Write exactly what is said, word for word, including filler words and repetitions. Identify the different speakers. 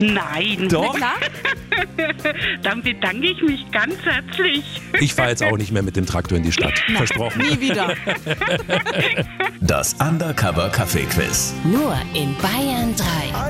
Speaker 1: Nein.
Speaker 2: Doch.
Speaker 3: Na klar.
Speaker 1: Dann bedanke ich mich ganz herzlich.
Speaker 2: Ich fahre jetzt auch nicht mehr mit dem Traktor in die Stadt. Versprochen.
Speaker 3: Nie wieder.
Speaker 4: Das Undercover Kaffee Quiz.
Speaker 5: Nur in Bayern drei.